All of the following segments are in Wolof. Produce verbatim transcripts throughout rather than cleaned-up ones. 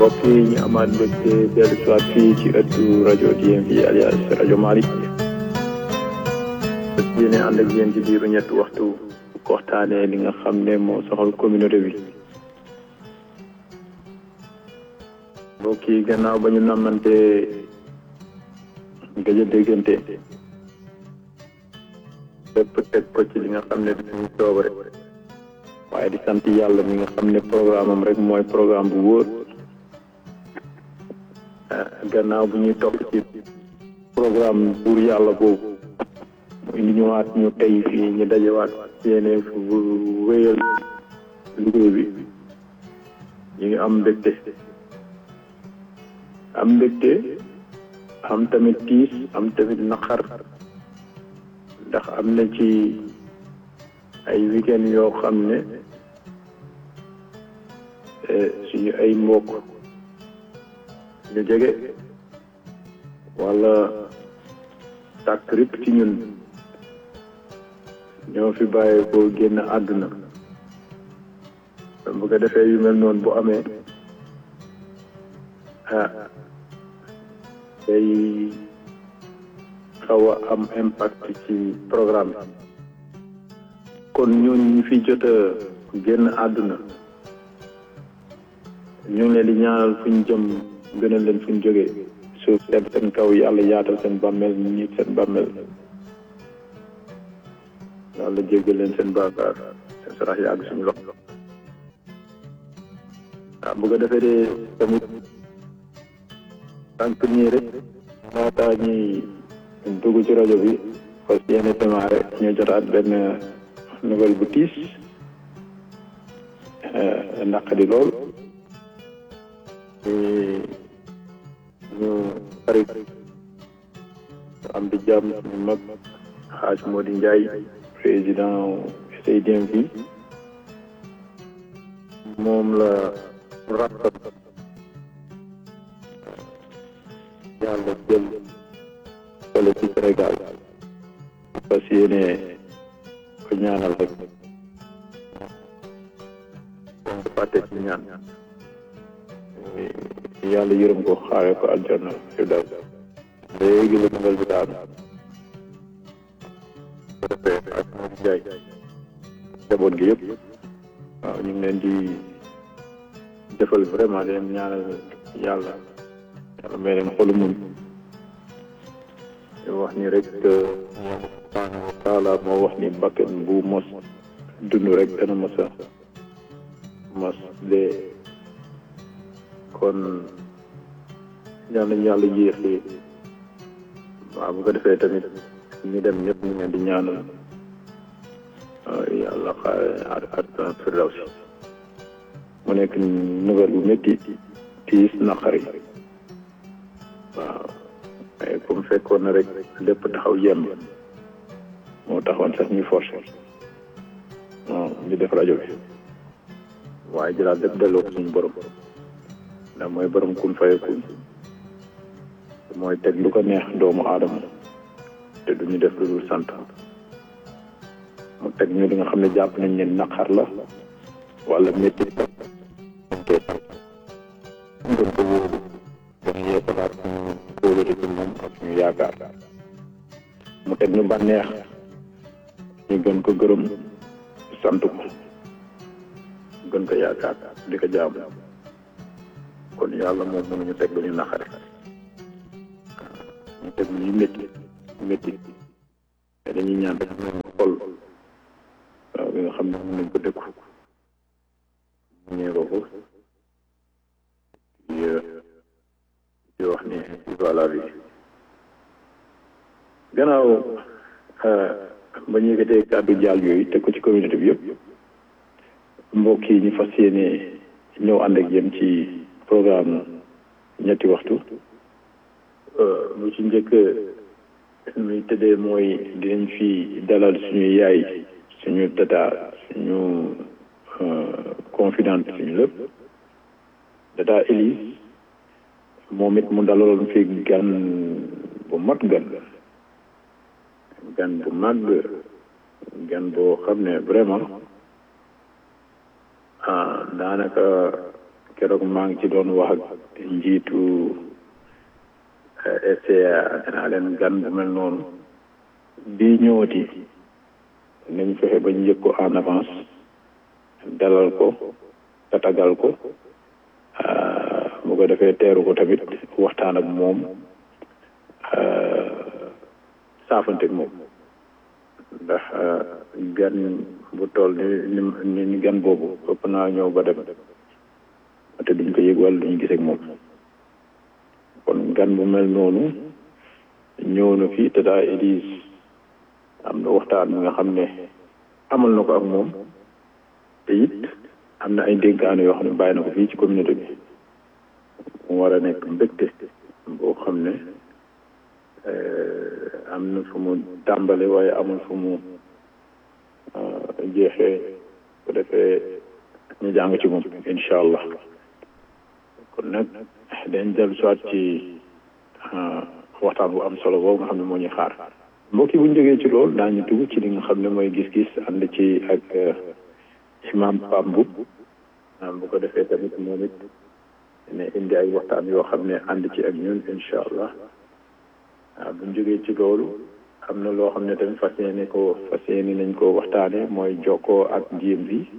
mbokk yi ñu amaat mbégte dellu si waat fii ci ëttu rajo D M V alias rajo Malick yéen ànd ak yéen ci biiru ñetti waxtu ko waxtaanee li nga xam ne moo soxal communauté bi mbokk yi gannaaw ba ñu namante gëj a déggante lépp teg ko ci li nga xam ne dañuy coobare waaye di sant yàlla mi nga xam ne programme am rek mooy programme bu wóor gannaaw bu ñuy topp ci programme buur yàlla boobu mu indi ñëwaat ñu tey fii ñu dajewaat yéene bu wéyal liggéey bi ñu ngi am mbégte am mbégte am tamit tiis am tamit naqar ndax am na ci ay weekend yoo xam ne suñu ay mbokk ñu jege wala tàkk rip ci ñun ñoo fi bàyyee ko génn àdduna bu ko defee yu mel noonu bu amee ah day xaw a am impact ci programme bi kon ñooñu ñu fi jot a génn àdduna ñu ngi leen di ñaanal fu ñu jëm gënal leen fu ñu jógee suuf seen seen kaw yàlla yaatal seen bàmmeel ñi seen bàmmeel yàlla jéggal leen seen baakaar seen sarax yi àgg suñu loxo waaw bu ko defee de tamit tànk ñii rek laataa ñuy dugg ci rajo bi parce que yenn démarré ñu jotaat benn nouvelle bu tiis naqadi lool ñu xarit am di jàmm suñu mag xaaj Mody Ndiaye président S A D M V moom la rappal yàlla jël fële ci Sénégal parce que yéene ko ñaanal rek donc fàtte ci ñaan yàlla yërëm ko xaare ko aljanna fi daw léegi la nouvelle bi daanu ko defee ak Mody Ndiaye njaboot gi yëpp waaw ñu ngi leen di defal vraiment leen ñaanal yàlla yàlla may leen xolu muñ wax ni rek subhanahu wa taala moo wax ni bakkan bu mos dund rek dana mos a mos dee kon yàlla ñu yàlla yéexee waaw bu ko defee tamit ñu dem ñëpp ñu leen di ñaanal yàlla xaar àddina firdawsi mu nekk nouvelle bu métti tiis naqari waaw waaye comme fekkoon na rek lépp taxaw yemb moo taxoon sax ñu forcé non ñu def rajo bi waaye jëlaat lépp delloo ko suñu borom ndax mooy borom kun fayakun mooy teg lu ko neex doomu aadama te duñu def lu dul sant mu teg ñu li nga xam ne jàpp nañ ne naqar la wala métti la te gën ko wóolu dañu yeesalaat suñu kóolute ci moom ak suñu yaakaar mu teg ñu bànneex ñu gën ko gërëm sant ko gën ko yaakaar di ko jaamu kon yàlla moom mënuñu teg lu ñu naqare ñu teg lu ñu métti métti te dañuy ñaan rek ñu xol waaw bi nga xam ne mën nañ ko dëkku mu ñëw ko di wax ni voilà bi gannaaw ba ñu yëkkatee kàddu jaal yooyu teg ko ci communauté bi yëpp mbokk yi ñu fas yéene ñëw ànd ak yéen ci programme ñetti waxtu lu ci njëkk muy tëddee mooy dinañ fi dalal suñu yaay suñu tata suñu confidente suñu lépp tata Élise moom it mu dalaloon fi gan bu mat gan gan bu màgg gan boo xam ne vraiment ah daanaka keroog maa ngi ci doon wax ak njiitu S C A naa leen gan bu mel noonu bii ñëwati nañ fexe ba ñu yëg ko en avance dalal ko tatagal ko bu ko defee teeru ko tamit waxtaan ak moom saafante ak moom ndax gan bu toll ni ni gan boobu ëpp naa ñëw ba dem te duñ ko yëg wala duñ gis ak moom kon gan bu mel noonu ñëw na fii te daa Élise am na waxtaan bi nga xam ne amal na ko ak moom te it am na ay dénkaane yoo xam ne bàyyi na ko fii ci communauté bi mu war a nekk mbégte boo xam ne am na fu mu tàmbale waaye amul fu mu jeexee bu defee ñu jàng ci moom incha allah kon nag dañ dellu soit ci waxtaan bu am solo boobu nga xam ne moo ñuy xaar mbokk yi bu ñu jógee ci loolu daañu dugg ci li nga xam ne mooy gis-gis ànd ci ak imam Pape Mboup bu ko defee tamit moom it ne indi ay waxtaan yoo xam ne ànd ci ak ñun incha allah waaw bu ñu jógee ci loolu am na loo xam ne tamit fas yéene ko fas yéene nañ ko waxtaane mooy jokkoo ak D M V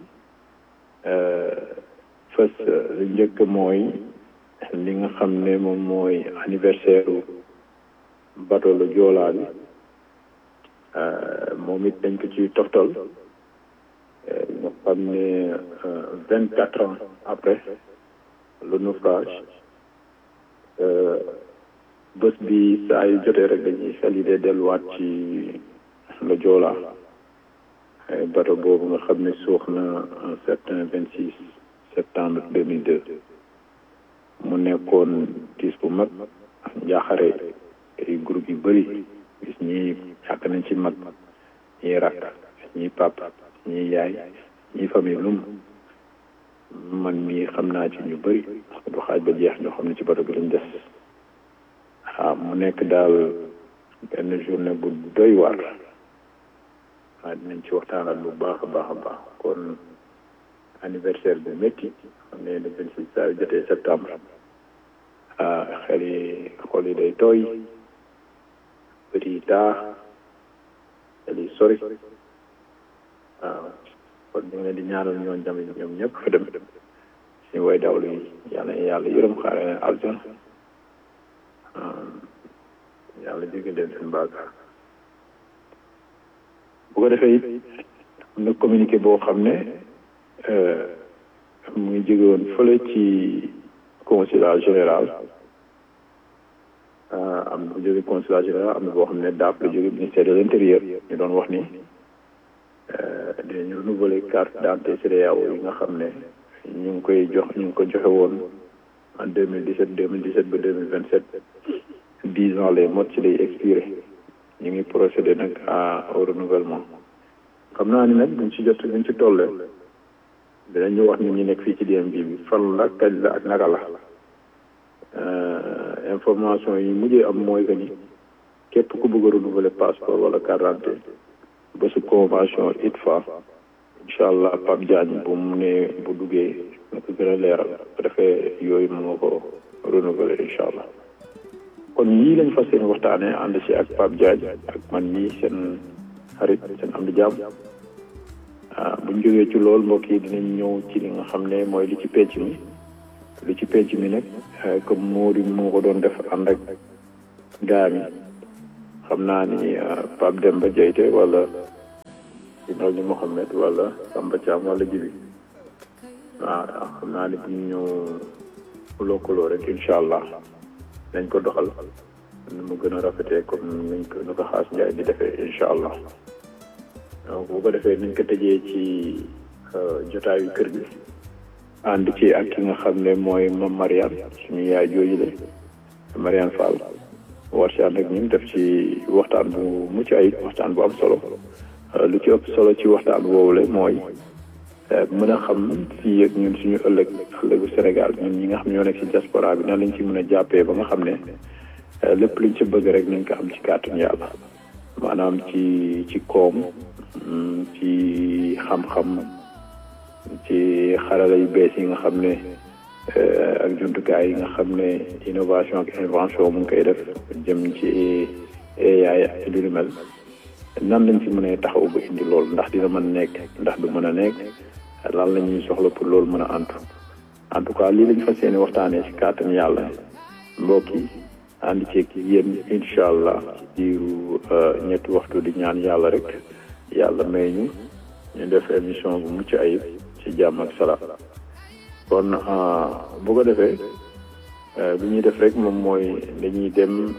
fës lu njëkk mooy li nga xam ne moom mooy anniversaire u bateau le Joola bi moom it dañ ko ci toftal nga xam ne vingt quatre ans après le naufrage bés bi saa yu jotee rek dañuy xel yi dee delluwaat ci le Joola bateau boobu nga xam ne suux na un certain vingt six septembre deux mille deux mu nekkoon tiis bu mag njaaxare ay groupe yu bëri gis ñi ñàkk nañ ci mag ñii rakk ñii pap ñii yaay ñii famille lum man mii xam naa ci ñu bëri du xaaj ba jeex ñoo xam ne ci bato bi lañ des waaw mu nekk daal benn journée bu doy waar waaw dinañ ci waxtaanal bu baax a baax a baax kon anniversaire bu métti xam ne le vingt six saa yu jotee septembre ah xel yi xol yi day tooy bët yi taax xel yi sori waaw kon ñu ngi leen di ñaanal ñoon tamit ñoom ñëpp fa dem suñu way dawlu yi yàlla yàlla yërëm xaare leen aljana yàlla jéggal leen seen baakaar bu ko defee it am na communiqué boo xam ne mu ngi jóge woon fële ci consulat général am na bu jóge consulat général am na boo xam ne daaf la jóge ministère de l'intérieur ñu doon wax ni dinañu renouveler carte d'identité C E D E A O yi nga xam ne ñu ngi koy jox ñu ngi ko joxe woon en deux mille dix-sept deux mille dix-sept ba deux mille vingt-sept dix ans les mots ci lay expiré ñu ngi procédé nag à au renouvellement xam naa ni nag buñ ci jot buñ ci tollee dinañu wax nit ñi nekk fii ci D M V bi fan la kañ la ak naka la information yi mujjee am mooy que ni képp ku bëgg a renouveler passeport wala carte d'identité ba su convention I T F A incha allah Pape Diagne bu mu ne bu duggee na ko gën a leeral bu defee yooyu mën nga ko renouveler incha allah kon yii lañ fas yéene waxtaanee ànd si ak Pape Diagne ak man mii seen xarit seen am di jàmm ah buñ jógee ci loolu mbokk yi dinañ ñëw ci li nga xam ne mooy li ci penc mi li ci penc mi nag comme moo di moo ko doon def ànd ak gaa mi xam naa ni Pape Demba Diayte wala di mel ni Mouhamed wala Samba Thiam wala Jibi waaw xam naa ni bu ñu lëkkaloo rek incha allah nañ ko doxal nu mu gën a rafetee comme nañ ko nu ko xaas Njaay di defee incha allah donc bu ko defee nañ ko tëjee ci jotaayu kër gi ànd ci ak ki nga xam ne mooy moom Mariane suñu yaay jooju la Mariane Fall war si ànd ak ñun def ci waxtaan bu mucc ayib waxtaan bu am solo lu ci ëpp solo ci waxtaan boobu la mooy mën a xam fii ak ñun suñu ëllëg ëllëgu Sénégal ñun ñi nga xam ñoo nekk ci diaspora bi nan lañ ci mën a jàppee ba nga xam ne lépp luñ ci bëgg rek nañ ko am ci kàttanu yàlla maanaam ci ci koom ci xam-xam ci xarala yu bees yi nga xam ne ak jumtukaay yi nga xam ne innovation ak invention mu ngi koy def jëm ci A I ak lu mel nan lañ ci mën a taxaw ba indi loolu ndax dina mën a nekk ndax du mën a nekk lan la ñuy soxla pour loolu mën a antu en tout cas lii lañ fas yéene waxtaanee ci kàttan yàlla mbokk yi ànd ceeg yéen incha allah ci diiru ñetti waxtu di ñaan yàlla rek yàlla may ñu ñu def émission bu mucc ayib ci jàmm ak salaam kon bu ko defee bi ñuy def rek moom mooy dañuy dem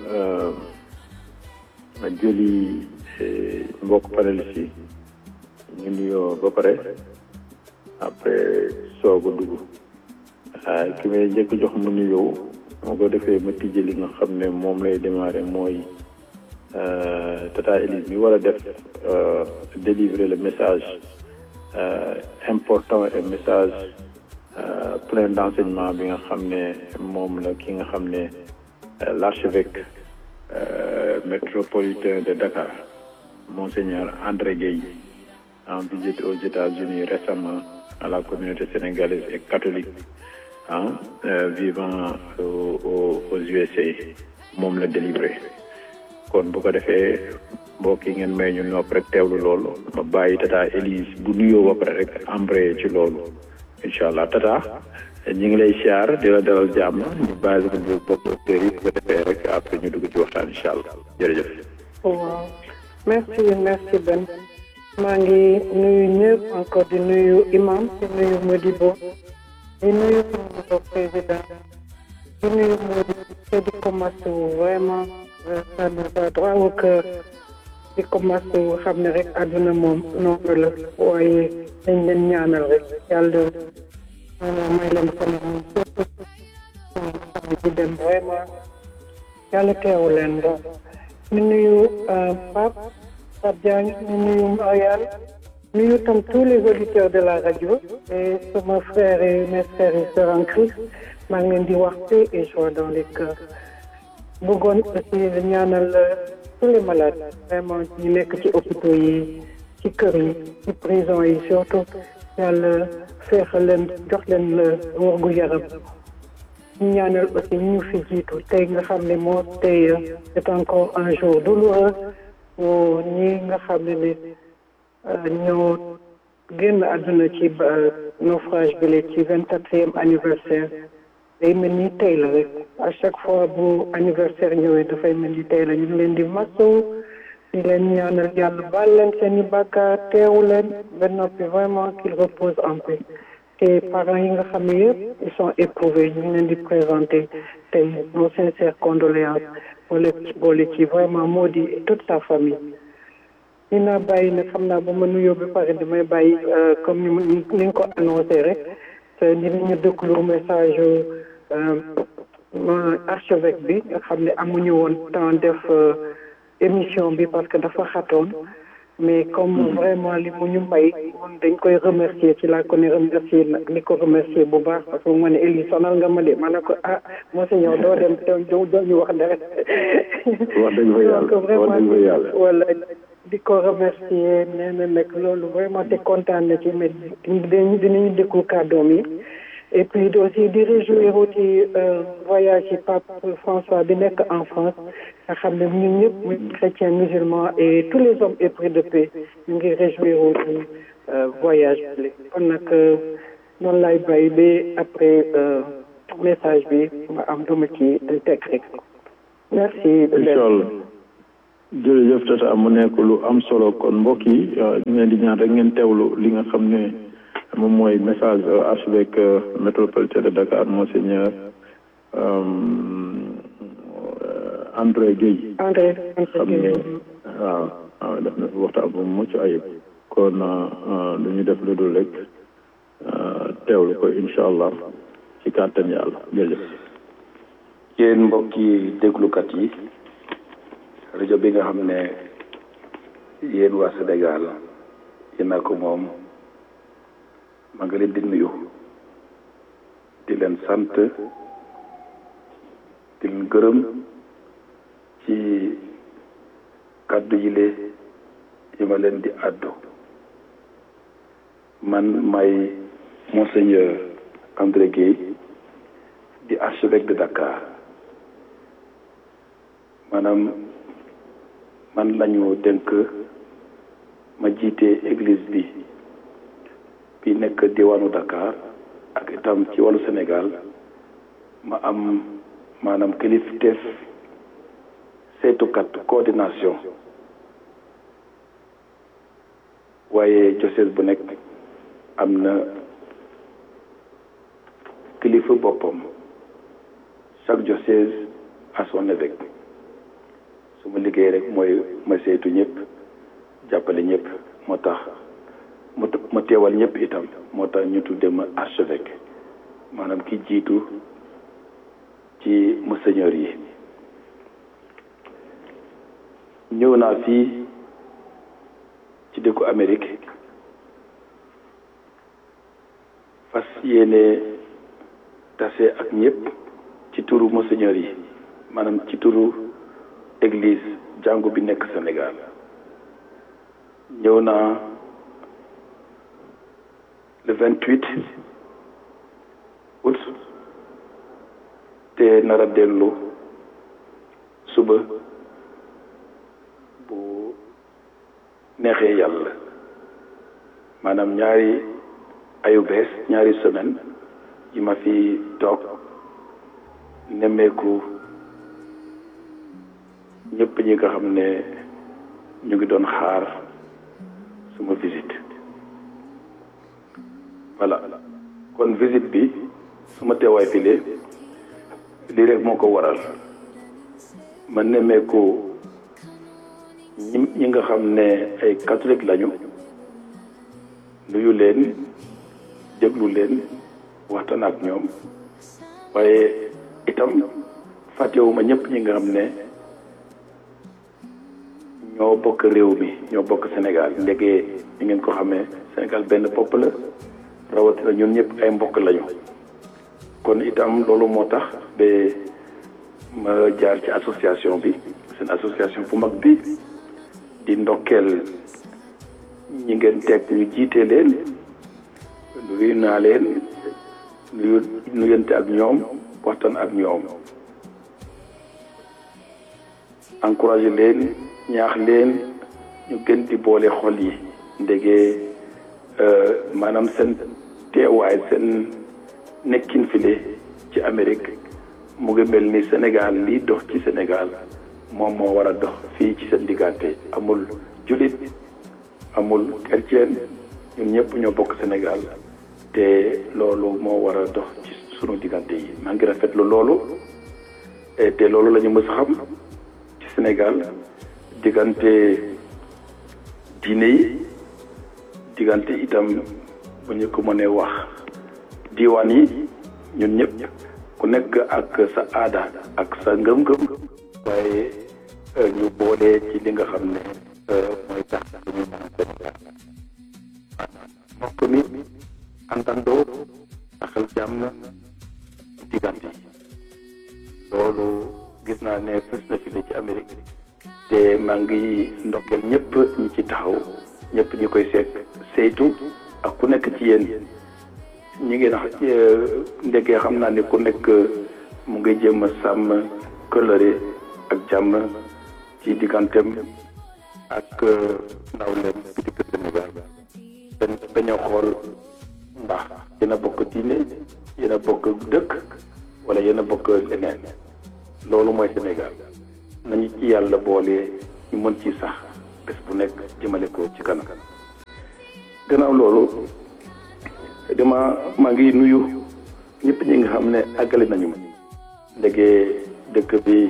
jëli mbokk panélistes yi ñu nuyoo ba pare après soog a dugg ki may njëkk jox mu nuyoo moo ko defee ma tijji li nga xam ne moom lay démarrer mooy Tata Elise mi war a def délivrer le message important et message plein d'enseignement bi nga xam ne moom la ki nga xam ne l'archevêque métropolitain de Dakar Monseigneur André Gueye en visite aux États-Unis récemment à la communauté sénégalaise et catholique ah vivant au, au, aux U S A moom la délivré kon bu ko defee mbokk yi ngeen may ñu nopp rek teewlu loolu ma bàyyi Tata Elise bu nuyoo ba pare rek embrayé ci loolu incha allah Tata ñu ngi lay siyaar di la dalal jàmm ñu bàyyi la ko bokk auditeurs yi bu ko defee rek après ñu dugg ci waxtaan incha allah jërëjëf. waaw merci merci Ben maa ngi nuyu ñëpp encore di nuyu imam di nuyu Modibo di nuyu notre président di nuyu Modibo di commencé vraiment ça nous va droit au cœur di commencé xam ne rek àdduna moom noonu la waaye dañ leen ñaanal rek yàlla may leen ko moom di dem vraiment yàlla teewu leen do ñu nuyu Pape Pape Diagne ñu nuyu Marianne nuyu tam tous les auditeurs de la radio et sama frères et mes frères et sœurs en Christ maa ngi leen di wax paix et joie dans les cœurs bëggoon aussi ñaanal tous les malades vraiment ñu nekk ci hôpitaux yi ci kër yi ci prison yi surtout yàlla feexal leen jox leen wóor gu yaram ñu ñaanal aussi ñu fi jiitu tey nga xam ne moo tey c'est encore un jour douloureux pour ñi nga xam ne ne ñoo génn àdduna ci naufrage bi la ci vingt-quatrième anniversaire day mel ni tey la rek à chaque fois bu anniversaire ñëwee dafay mel ni tey la ñu ngi leen di masawu di leen ñaanal yàlla baal leen seen i bàkkaar teewu leen ba noppi vraiment qu'ils reposent en paix te parents yi nga xam ne yëpp ils sont éprouvés ñu ngi leen di présenter tey nos sincères condoléances boole boole ci vraiment moo di toute sa famille. ñu naa bàyyi nag xam naa ba ma nuyoo ba pare damay bàyyi comme ni ni nga ko annoncé rek te dinañu déglu message archevêque bi nga xam ne amuñu woon temps def émission bi parce que dafa xatoon mais comme vraiment li mu ñu may dañ koy remercier ci laa ko ne remercier nag ni ko remercier bu baax parce que mu ma ne Eli sonal nga ma de ma ne ko ah monseigneur doo dem doo doo ñu wax dara. wax dëgg fa yàlla wax dëgg fa yàlla wala di ko remercier nee na nag loolu vraiment te kontaan na ci mais dinañu dinañu déglu kàddoom yi et puis aussi di réjouir ci voyage ci Pape François bi nekk en France nga xam ne ñun ñëpp muy chrétiens musulmans et tous les hommes épris de paix ñu ngi réjouir ci voyage bi kon nag noonu lay bàyyi ba après message bi ma am duma ci teg rek merci. incha allah jërëjëf Tata mu nekk lu am solo kon mbokk yi ñu leen di ñaan rek ngeen teewlu li nga xam ne moom mooy message archevêque métropolitain de Dakar monseigneur André Gueye. André xam ne waaw waaw def na waxtaan bu mucc ayib kon lu ñu def lu dul rek teewlu ko incha allah ci kàttan yàlla jërëjëf. yéen mbokki déglukat yi rajo bi nga xam ne yéen waa Sénégal yéen a ko moom ma nga leen di nuyu di leen sant di leen gërëm ci kàddu yi le yi ma leen di àddu man may monseigneur André Gueye archevêque de Dakar maanaam man lañu dénk ma jiite église bi bi nekk diwaanu Dakar ak itam ci wàllu Sénégal ma am maanaam kilifteef saytukat coordination waaye diocèse bu nekk am na kilifa boppam chaque diocèse a son évêque su ma liggéey rek mooy ma saytu ñëpp jàppale ñëpp moo tax mu ma teewal ñëpp itam moo tax ñu tudde ma archevêque maanaam ki jiitu ci monseigneur yi ñëw naa fii ci dëkku Amérique fas yéene tase ak ñëpp ci turu monseigneur yi maanaam ci turu église jàngu bi nekk Sénégal ñëw naa le vingt-huit août te nara dellu suba bu neexee yàlla maanaam ñaari ayu bees ñaari semaine yi ma fi toog nemmeeku ñëpp ñi nga xam ne ñu ngi doon xaar suma visite voilà kon visite bi suma teewaay file lii rek moo ko waral ma nemmeeku ñi ñi nga xam ne ay catholique lañu nuyu leen déglu leen waxtaan ak ñoom waaye itam fàttewuma ñëpp ñi nga xam ne ñoo bokk réew mi ñoo bokk Sénégal ndegee ñi ngeen ko xamee Sénégal benn bopp la rawatina ñun ñëpp ay mbokk lañu kon itam loolu moo tax ba ma jaar ci association bi seen association bu mag bi di ndokkeel ñi ngeen teg ñu jiite leen nuyu naa leen nuyu nuyante ak ñoom waxtaan ak ñoom encouragé leen ñaax leen ñu gën di boole xol yi ndegee maanaam seen teewaay seen nekkin file ci Amérique mu ngi mel ni Sénégal lii dox ci Sénégal moom moo war a dox fii ci seen diggante amul julit amul chrétien ñun ñëpp ñoo bokk Sénégal te loolu moo war a dox ci sunu diggante yi maa ngi rafetlu loolu te loolu la ñu mës a xam ci Sénégal diggante diine yi diggante itam bu ñu ko mënee wax diwaan yi ñun ñëpp ku nekk ak sa aada ak sa ngëm-ngëm waaye ñu boole ci li nga xam ne mooy tax lu ñu mën a Sénégal mbokk mi àndandoo taxal jàmm diggante yi loolu gis naa ne fës na fi ci Amérique te maa ngi ndokkeel ñëpp ñi ci taxaw ñëpp ñi koy seet saytu ak ku nekk ci yéen ñi ngi nax ndegee xam naa ne ku nekk mu ngi jéem a sàmm kóllëre ak jàmm ci digganteem ak nawleem bi dikk Sénégal dañ dañoo xool ndax yéen a bokk diine yéen a bokk dëkk wala yéen a bokk leneen loolu mooy Sénégal nañu ci yàlla boole ñu mën ci sax bés bu nekk jëmale ko ci kanam gannaaw loolu dama maa ngi nuyu ñëpp ñi nga xam ne àggale nañu ma ndegee dëkk bi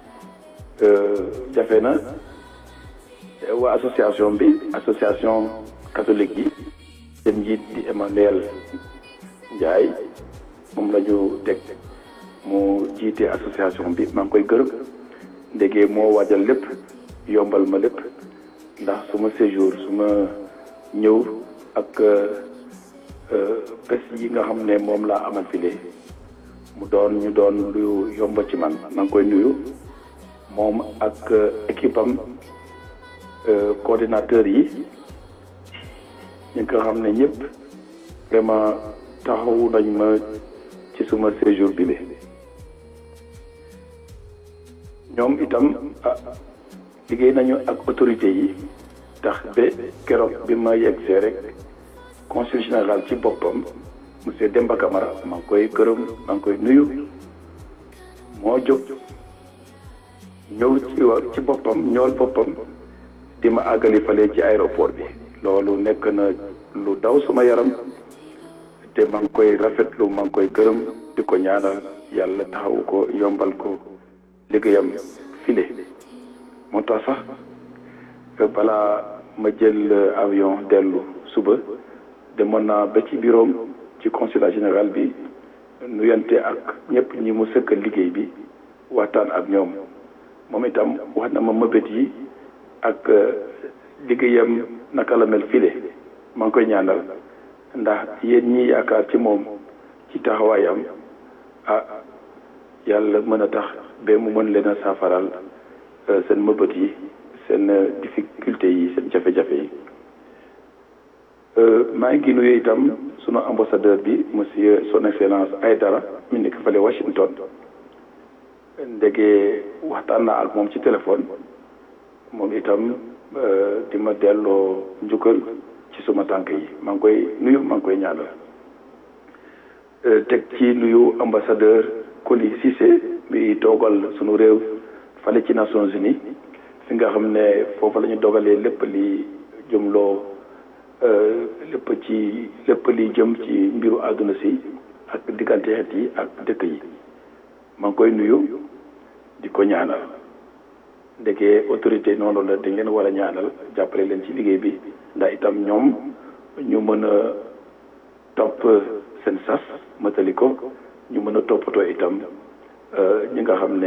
jafe na waa association bi association catholique yi seen njiit di Emmanuel Ndiaye moom la ñu teg mu jiite association bi maa ngi koy gërëm ndegee moo waajal lépp yombal ma lépp ndax suma séjour suma ñëw ak bés yi nga xam ne moom laa amal file mu doon ñu doon lu yomb ci man maa ngi koy nuyu moom ak équipe am coordinateur yi ñi nga xam ne ñëpp vraiment taxawu nañ ma ci suma séjour bi le ñoom itam ah liggéey nañu ak autorité yi tax ba keroog bi ma yeggsee rek consul général ci boppam monsieur Demba Camara maa ngi koy gërëm maa ngi koy nuyu moo jóg ñëw ci ci boppam ñool boppam di ma àggali fale ci aéroport bi loolu nekk na lu daw sama yaram te maa ngi koy rafetlu maa ngi koy gërëm di ko ñaanal yàlla taxawu ko yombal ko liggéeyam file moo tax sax balaa ma jël avion dellu suba demoon naa ba ci bureau ci consulat général bi nuyante ak ñëpp ñi mu sëkkal liggéey bi waxtaan ak ñoom moom itam wax na ma mëbët yi ak liggéeyam naka la mel file maa ngi koy ñaanal ndax yéen ñi yaakaar ci moom ci taxawaayam ah yàlla mën a tax ba mu mën leen a saafaral seen mëbët yi seen difficulté yi seen jafe-jafe yi maa ngi nuyu itam sunu ambassadeur bi monsieur son excellence Aïdara mi nekk fale Washington ndege waxtaan naa ak moom ci téléphone moom itam di ma delloo njukkal ci suma tànk yi maa ngi koy nuyu maa ngi koy ñaanal teg ci nuyu ambassadeur Koli Cissé bi toogal sunu réew fale ci Nations Unies fi nga xam ne foofu la ñu dogalee lépp li jëmloo lépp ci lépp li jëm ci mbiru àdduna si ak diggante xeet yi ak dëkk yi maa ngi koy nuyu di ko ñaanal ndeke autorité noonu la dañ leen war a ñaanal jàppale leen ci liggéey bi ndax itam ñoom ñu mën a topp seen sas matali ko ñu mën a toppatoo itam ñi nga xam ne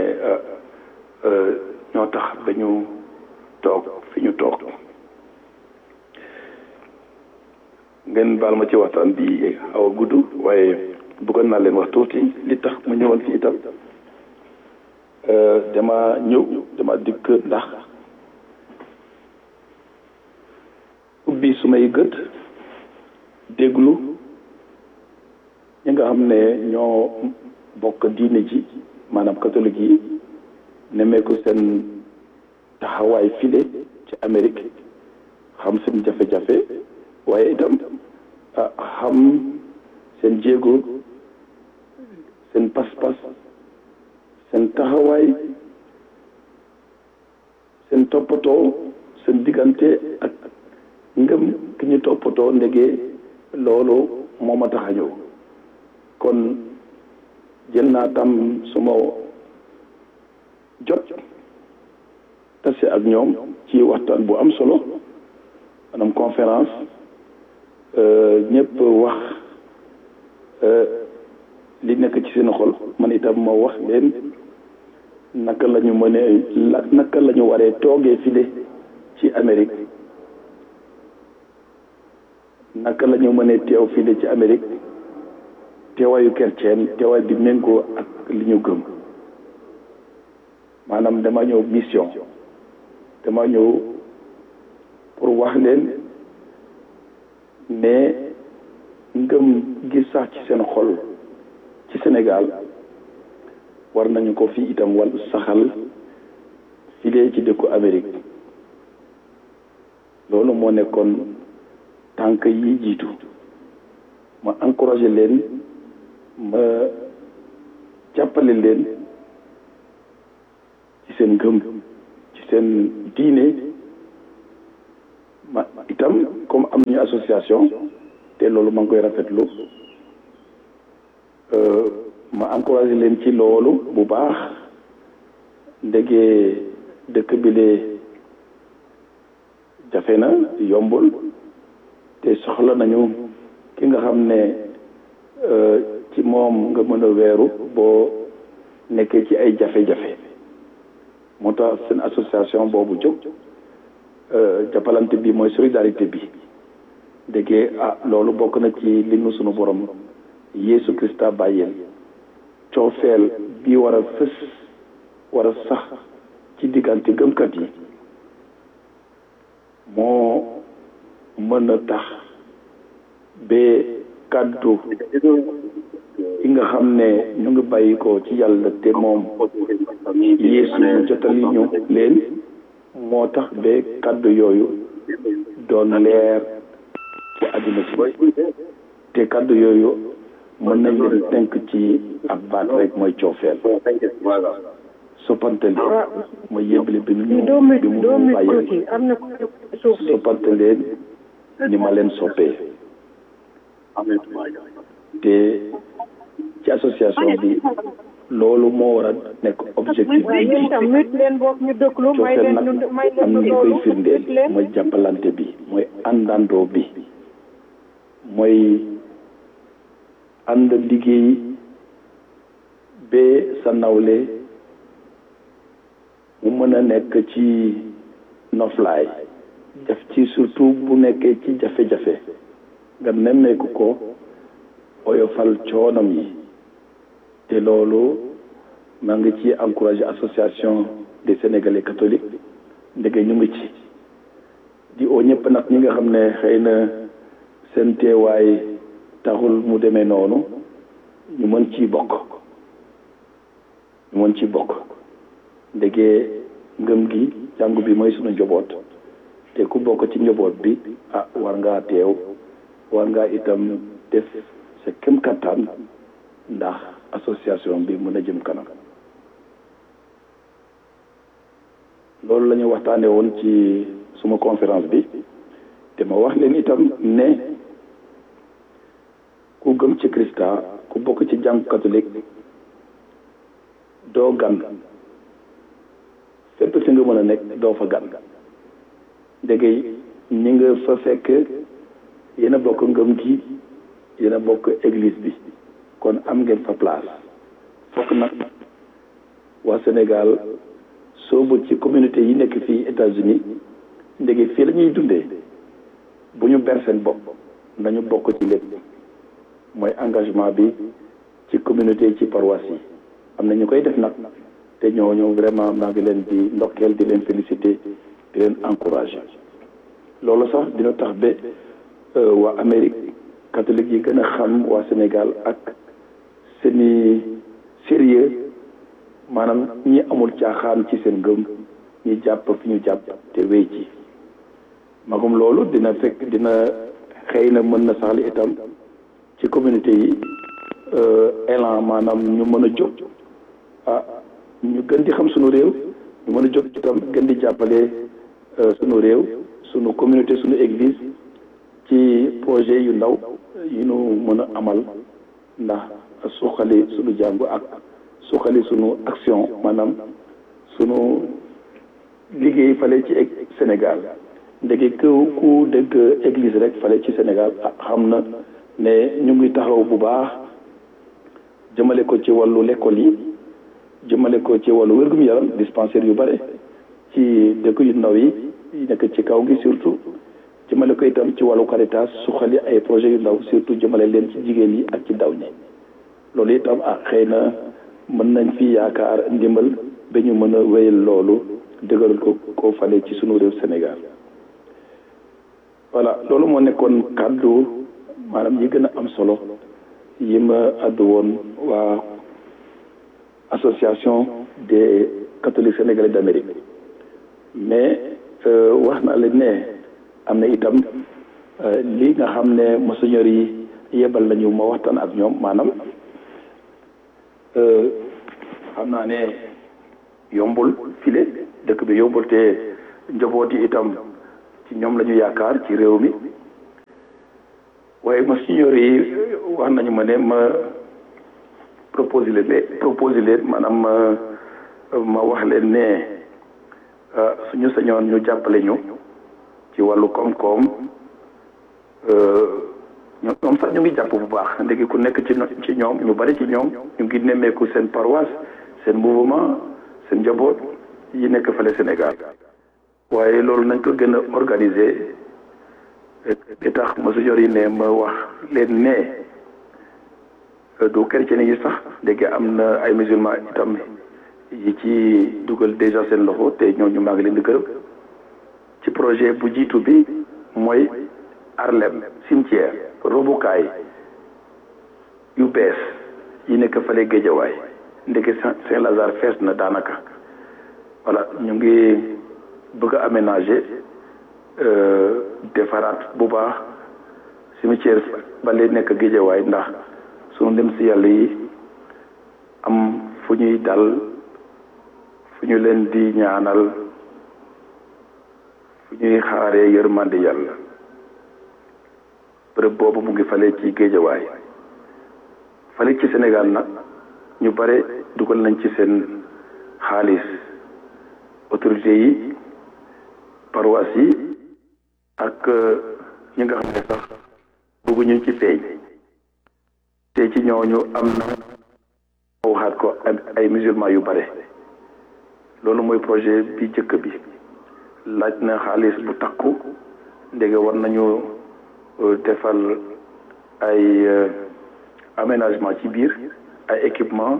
ñoo tax ba ñu toog fi ñu toog ngeen baal ma ci waxtaan bi xaw a gudd waaye bëggoon naa leen wax tuuti li tax mu ñëwoon fi itam dama ñëw dama dikk ndax ubbi sumay gët déglu ñi nga xam ne ñoo bokk diine ji maanaam catholique yi nemmeeku seen taxawaay file ci Amérique xam seen jafe-jafe waaye itam xam seen jéego seen pas-pas seen taxawaay seen toppatoo seen diggante ak ngëm ki ñu toppatoo ndege loolu moo ma tax a ñëw kon jël naa tam suma jot tase ak ñoom ci waxtaan bu am solo maanaam conférence ñëpp wax li nekk ci seen xol man itam ma wax leen naka la ñu mënee la naka la ñu waree toogee file ci Amérique naka la ñu mënee teew file ci Amérique teewaayu chrétien teewaay bi méngoo ak li ñu gëm maanaam dama ñëw mission dama ñëw pour wax leen ne ngëm gi sax ci seen xol ci Sénégal war nañu ko fii itam wal saxal filee ci dëkku Amérique loolu moo nekkoon tànk yi jiitu ma encouragé leen ma jàppale leen ci seen ngëm ci seen diine ma itam comme am nañu association te loolu ma ngi koy rafetlu ma encouragé leen ci loolu bu baax ndege dëkk bi lee jafe na yombul te soxla nañu ki nga xam ne ci moom nga mën a weeru boo nekkee ci ay jafe-jafe moo tax seen association boobu jóg jàppalante bi mooy solidarité bi ndege ah loolu bokk na ci li nu sunu borom Yeesu Krista bàyyeel coofeel bi war a fës war a sax ci diggante gëmkat yi moo mën a tax ba kàddu yi nga xam ne ñu ngi bàyyi ko ci yàlla te moom Yeesu jotali ñu leen moo tax ba kàddu yooyu doon leer ci àdduna si te kàddu yooyu mën nañ leen tënk ci ab baat rek mooy coofeel soppante leen mooy yëble bi mu bi mu bàyyi soppante leen ni ma leen soppee te ci association bi loolu moo war a nekk objectif bi coofeel nag am na ñu koy firndeel mooy jàppalante bi mooy àndandoo bi mooy ànd liggéey ba sa nawle mu mën a nekk ci noflaay def ci surtout bu nekkee ci jafe-jafe nga nemmeeku ko oyofal coonam yi te loolu maa ngi ci encouragé association des sénégalais catholiques ndege ñu ngi ci di oo ñëpp nag ñi nga xam ne xëy na seen teewaay taxul mu demee noonu ñu mën ci bokk ñu mën ci bokk ndege ngëm gi jàngu bi mooy sunu njaboot te ku bokk ci njaboot bi ah war ngaa teew war ngaa itam def sa kem kattan ndax association bi mën a jëm kanam loolu la ñu waxtaanee woon ci suma conférence bi te ma wax leen itam ne ku gëm ci Krista ku bokk ci jàngu catholique doo gan fépp fi nga mën a nekk doo fa gan ndege ñi nga fa fekk yéen a bokk ngëm gi yéen a bokk église bi kon am ngeen fa place fokk nag waa Sénégal soobu ci communauté yi nekk fii États-Unis ndege fii la ñuy dundee bu ñu ber seen bopp nañu bokk ci lépp mooy engagement bi ci communauté yi ci paroisse yi am na ñu koy def nag te ñooñu vraiment maa ngi leen di ndokkeel di leen féliciter di leen encourager loolu sax dina tax ba waa Amérique catholique yi gën a xam waa Sénégal ak seeni sérieux maanaam ñi amul caaxaan ci seen gëm ñi jàpp fi ñu jàpp te wéy ci magum loolu dina fekk dina xëy na mën na saxli itam ci communauté yi élan maanaam ñu mën a jóg ah ñu gën di xam sunu réew ñu mën a jóg itam gën di jàppale sunu réew sunu communauté sunu église ci projet yu ndaw yu nu mën a amal ndax suqali sunu jàngu ak suqali sunu action maanaam sunu liggéey fale ci Sénégal ndege ku ku dégg église rek fale ci Sénégal xam na ne ñu ngi taxaw bu baax jëmale ko ci wàllu l'école yi jëmale ko ci wàllu wérgum yaram dispensaire yu bare ci dëkk yu ndaw yi nekk ci kaw gi surtout jëmale ko itam ci wàllu Caritas suqali ay projet yu ndaw surtout jëmale leen ci jigéen yi ak ci ndaw ñi loolu itam ah xëy na mën nañ fi yaakaar ndimbal ba ñu mën a wéyal loolu dëgëral ko koo fale ci sunu réew Sénégal voilà loolu moo nekkoon kàddu maanaam yi gën a am solo yi ma àddu woon waa association des catholiques sénégalais d'Amérique mais wax naa leen ne am na itam li nga xam ne monseigneur yi yebal nañu ma waxtaan ak ñoom maanaam xam naa ne yombul file dëkk bi yombul te njaboot yi itam ci ñoom la ñu yaakaar ci réew mi waaye monseigneur yi wax nañu ma ne ma proposé leen proposé leen maanaam ma ma wax leen ne suñu sañoon ñu jàppale ñu ci wàllu koom-koom ñoom sax ñu ngi jàpp bu baax ndegi ku nekk ci ci ñoom ñu bari ci ñoom ñu ngi nemmeeku seen paroisse seen mouvement seen njaboot yi nekk fale Sénégal waaye loolu nañ ko gën a organiser di tax monseigneur yi ne ma wax leen ne du chrétien yi sax ndegi am na ay musulman itam yi ci dugal déjà seen loxo te ñooñu maa ngi leen di gërëm ci projet bu jiitu bi mooy Harlem cimetière robukaay yu bees yi nekk fale Géejawaay ndeke Saint-Lazare fees na daanaka voilà ñu ngi bëgg a aménager defaraat bu baax cimetière ba lay nekk Guédiawaye ndax sunu dem si yàlla yi am fu ñuy dal fu ñu leen di ñaanal fu ñuy xaaree yërmande yàlla bërëb boobu mu ngi fale ci Guédiawaye fale ci Sénégal nag ñu bare dugal nañ ci seen xaalis autorités yi paroisse yi ak ñi nga xam ne sax bëgguñu ci feeñ te ci ñooñu am na waxaat ko ay musulmans yu bare loolu mooy projet bi jëkk bi laaj na xaalis bu takku ndege war nañu defal ay aménagement ci biir ay équipement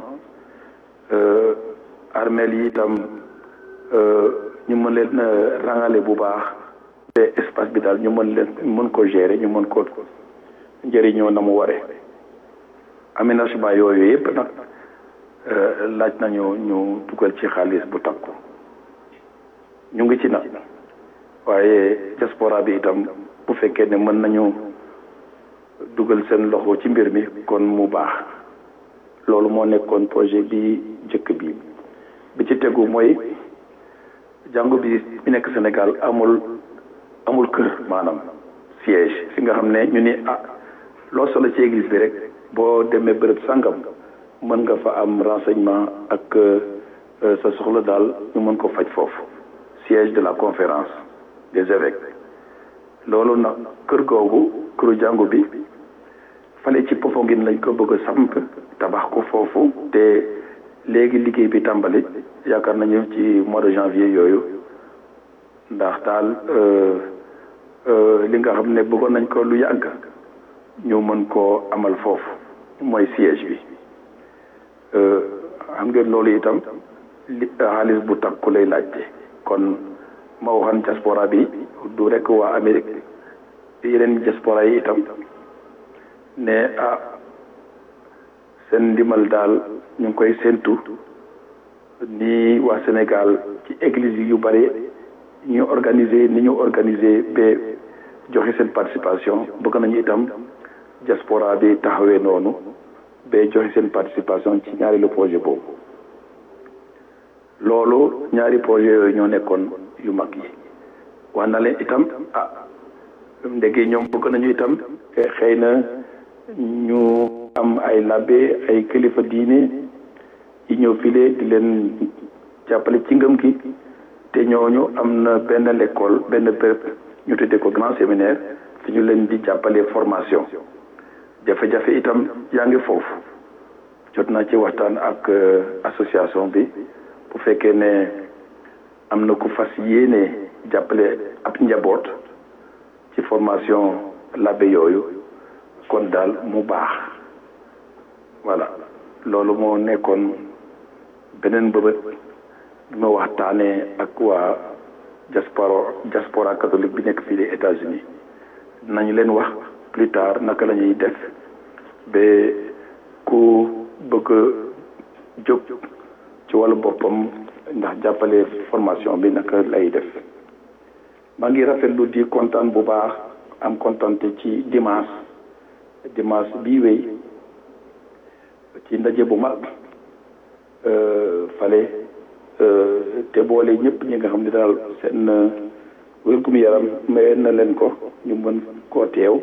armeel yi itam ñu mën leen rangale bu baax te espace bi daal ñu mën leen mën ko gérer ñu mën ko njëriñoo na mu waree aménagement yooyu yëpp nag laaj nañu ñu dugal ci xaalis bu takku ñu ngi ci nag waaye diaspora bi itam bu fekkee ne mën nañu dugal seen loxo ci mbir mi kon mu baax loolu moo nekkoon projet bi jëkk bi bi ci tegu mooy jàngu bi bi nekk Sénégal amul amul kër maanaam siège fi nga xam ne ñu ni ah loo solo ci église bi rek boo demee bërëb sàngam mën nga fa am renseignement ak sa soxla daal ñu mën ko faj foofu siège de la conférence des évêques loolu nag kër googu këru jàngu bi fale ci Popenguine lañ ko bëgg a samp tabax ko foofu te léegi liggéey bi tàmbali yaakaar nañu ci mois de janvier yooyu ndax daal li nga xam ne bëggoon nañ ko lu yàgg ñu mën koo amal foofu mooy siège bi xam ngeen loolu itam li xaalis bu takku lay laajte kon ma waxan diaspora bi du rek waa Amérique yeneen diaspora yi itam ne ah seen ndimbal daal ñu ngi koy séentu ni waa Sénégal ci église yu bari ñu organiser ni ñu organiser ba joxe seen participation bëgg nañu itam diaspora bi taxawee noonu ba joxe seen participation ci ñaari le projet boobu loolu ñaari projet yooyu ñoo nekkoon yu mag yi wax na leen itam ah ndege ñoom bëgg nañu itam xëy na ñu am ay labbe ay kilifa diine yi ñëw file di leen jàppale ci ngëm gi te ñooñu am na benn l'école benn béréb ñu tuddee ko grand séminaire fi ñu leen di jàppale formation jafe-jafe itam yaa ngi foofu jot naa ci waxtaan ak association bi bu fekkee ne am na ku fas yéene jàppale ab njaboot ci formation labbe yooyu kon daal mu baax voilà loolu moo nekkoon beneen bëbët bi ma waxtaanee ak waa diaspora diaspora catholique bi nekk fii des États-Unis nañu leen wax plus tard naka la ñuy def ba ku bëgg jóg ci wàllu boppam ndax jàppale formation bi naka lay def maa ngi rafetlu di kontaan bu baax am kontante ci dimanche dimanche bii wéy ci ndaje bu mag fale te boole ñëpp ñi nga xam ne daal seen wér-gu-yaram mayoon na leen ko ñu mën koo teew